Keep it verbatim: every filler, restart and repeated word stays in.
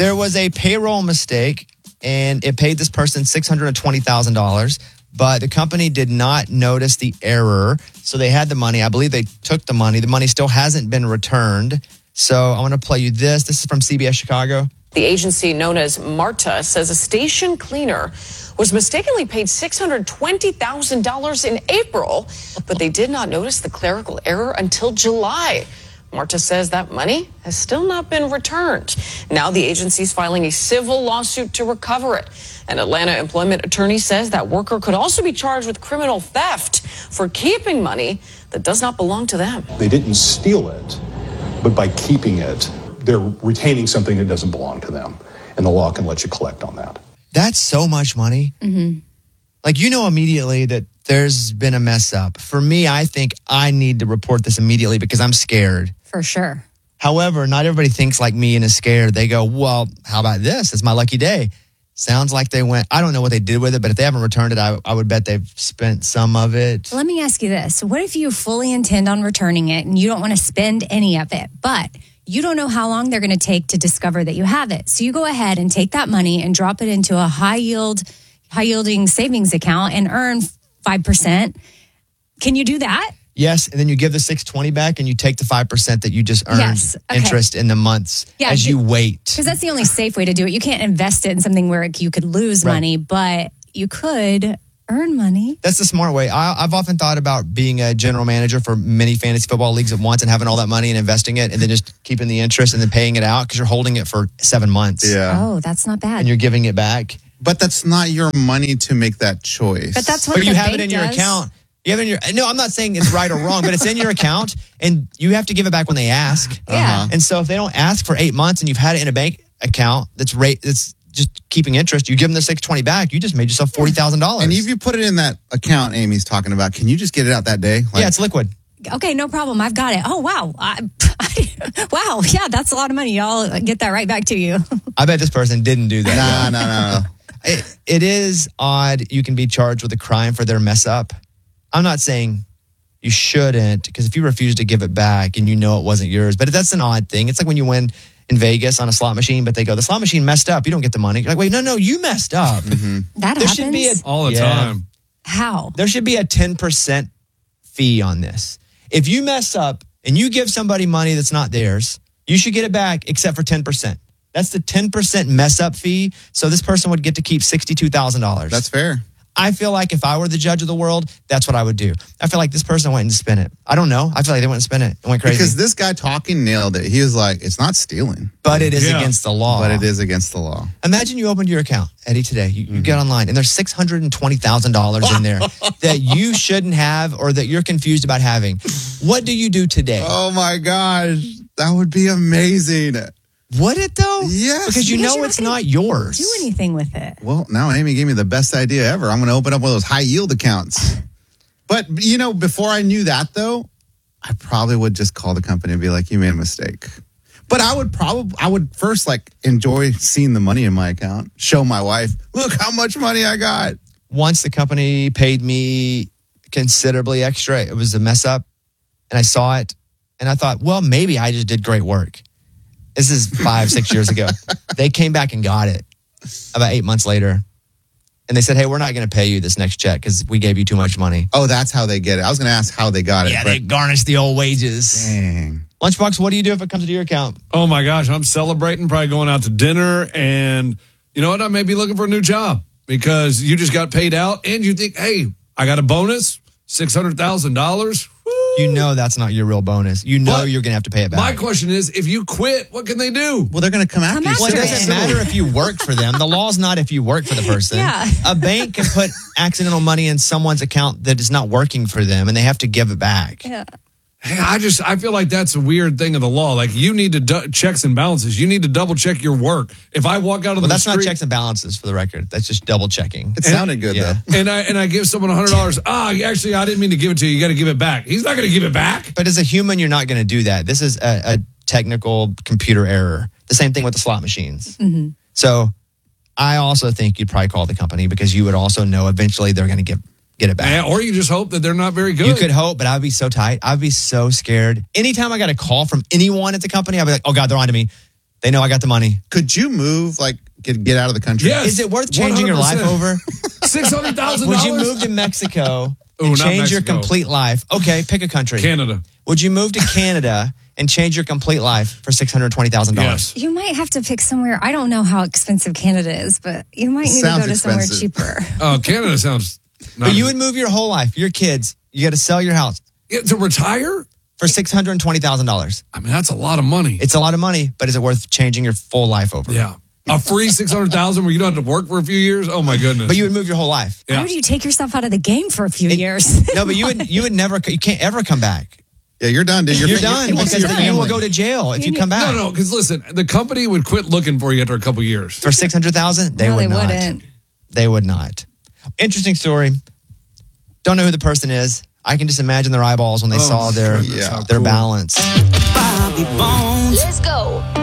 There was a payroll mistake, and it paid this person six hundred twenty thousand dollars, but the company did not notice the error, so they had the money. I believe they took the money. The money still hasn't been returned, so I want to play you this. This is from C B S Chicago. The agency known as MARTA says a station cleaner was mistakenly paid six hundred twenty thousand dollars in April, but they did not notice the clerical error until July. MARTA says that money has still not been returned. Now the agency is filing a civil lawsuit to recover it. An Atlanta employment attorney says that worker could also be charged with criminal theft for keeping money that does not belong to them. They didn't steal it, but by keeping it, they're retaining something that doesn't belong to them, and the law can let you collect on that. That's so much money. Mm-hmm. Like, you know immediately that there's been a mess up. For me, I think I need to report this immediately because I'm scared. For sure. However, not everybody thinks like me and is scared. They go, well, how about this? It's my lucky day. Sounds like they went, I don't know what they did with it, but if they haven't returned it, I, I would bet they've spent some of it. Let me ask you this. What if you fully intend on returning it and you don't want to spend any of it, but you don't know how long they're going to take to discover that you have it. So you go ahead and take that money and drop it into a high yield, high yielding savings account and earn five percent. Can you do that? Yes, and then you give the six hundred twenty back and you take the five percent that you just earned Yes, okay. interest in the months Yeah, as you wait. Because that's the only safe way to do it. You can't invest it in something where you could lose Right. money, but you could earn money. That's the smart way. I, I've often thought about being a general manager for many fantasy football leagues at once and having all that money and investing it and then just keeping the interest and then paying it out because you're holding it for seven months. Yeah. Oh, that's not bad. And you're giving it back. But that's not your money to make that choice. But that's what But the you have bank it in your does. account. You have it in your, no, I'm not saying it's right or wrong, but it's in your account and you have to give it back when they ask. Yeah. And so if they don't ask for eight months and you've had it in a bank account that's rate that's just keeping interest, you give them the six hundred twenty back, you just made yourself forty thousand dollars. And if you put it in that account Amy's talking about, can you just get it out that day? Like, yeah, it's liquid. Okay, no problem. I've got it. Oh, wow. I, I, wow. Yeah, that's a lot of money. Y'all get that right back to you. I bet this person didn't do that. Nah, no, no, no. It, it is odd you can be charged with a crime for their mess up. I'm not saying you shouldn't, because if you refuse to give it back and you know it wasn't yours, but that's an odd thing. It's like when you win in Vegas on a slot machine, but they go, the slot machine messed up. You don't get the money. You're like, wait, no, no, you messed up. Mm-hmm. That There happens? should be a, all the Yeah. time. How? There should be a ten percent fee on this. If you mess up and you give somebody money that's not theirs, you should get it back except for ten percent. That's the ten percent mess up fee. So this person would get to keep sixty-two thousand dollars. That's fair. I feel like if I were the judge of the world, that's what I would do. I feel like this person went and spent it. I don't know. I feel like they went and spent it. It went crazy. Because this guy talking nailed it. He was like, it's not stealing, but it is Yeah. against the law. but it is against the law. Imagine you opened your account, Eddie, today. You, you get online and there's six hundred twenty thousand dollars in there that you shouldn't have or that you're confused about having. What do you do today? Oh my gosh. That would be amazing. Would it though? Yes. Because you Because know you're it's not gonna not yours. Do anything with it. Well, now Amy gave me the best idea ever. I'm going to open up one of those high yield accounts. But, you know, before I knew that, though, I probably would just call the company and be like, you made a mistake. But I would probably, I would first like enjoy seeing the money in my account, show my wife, look how much money I got. Once the company paid me considerably extra, it was a mess up and I saw it and I thought, well, maybe I just did great work. This is five, six years ago. They came back and got it about eight months later. And they said, hey, we're not going to pay you this next check because we gave you too much money. Oh, that's how they get it. I was going to ask how they got it. Yeah, but they garnished the old wages. dang. Lunchbox, what do you do if it comes to your account? Oh my gosh, I'm celebrating, probably going out to dinner, and you know what? I may be looking for a new job because you just got paid out, and you think, hey, I got a bonus, six hundred thousand dollars. You know that's not your real bonus. You know What? you're going to have to pay it back. My question is, if you quit, what can they do? Well, they're going to come after Come you. after Well, it Sure. doesn't matter if you work for them. The law's not if you work for the person. Yeah. A bank can put accidental money in someone's account that is not working for them, and they have to give it back. Yeah. Hey, I just I feel like that's a weird thing of the law. Like you need to du- checks and balances. You need to double check your work. If I walk out of Well, the that's street, not checks and balances for the record. That's just double checking. It sounded good, Yeah. though. and I and I give someone a hundred dollars. Ah, actually, I didn't mean to give it to you. You got to give it back. He's not going to give it back. But as a human, you're not going to do that. This is a, a technical computer error. The same thing with the slot machines. Mm-hmm. So I also think you'd probably call the company because you would also know eventually they're going to get get it back. Eh, Or you just hope that they're not very good. You could hope, but I'd be so tight. I'd be so scared. Anytime I got a call from anyone at the company, I'd be like, oh God, they're on to me. They know I got the money. Could you move, like, get, get out of the country? Yes. Is it worth changing your life over? six hundred thousand Would dollars? you move to Mexico Ooh, and not change your Mexico. complete life? Okay, pick a country. Canada. Would you move to Canada and change your complete life for six hundred twenty thousand dollars? Yes. You might have to pick somewhere. I don't know how expensive Canada is, but you might need Sounds to go to somewhere expensive. cheaper. Oh, Canada sounds. Not But you would move your whole life, your kids. You got to sell your house Yeah, to retire? for six hundred twenty thousand dollars. I mean, that's a lot of money. It's a lot of money, but is it worth changing your full life over? Yeah. A free six hundred thousand dollars where you don't have to work for a few years? Oh, my goodness. But you would move your whole life. Yeah. Why would you take yourself out of the game for a few years? No, but you would you would never you can't ever come back. Yeah, you're done, dude. You're, You're, done you won't because see your then you will family. go to jail if you come back. No, no, because listen, the company would quit looking for you after a couple years. For six hundred thousand, they No, would they not. wouldn't. They would not. Interesting story. Don't know who the person is. I can just imagine their eyeballs when they Oh, saw their goodness, how their cool. balance. Let's go.